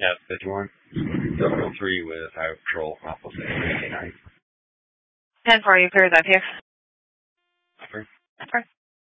Yeah, 51. 003 with Highway Patrol, Alpha 689. 10-4, you clear that here. Upper. Upper.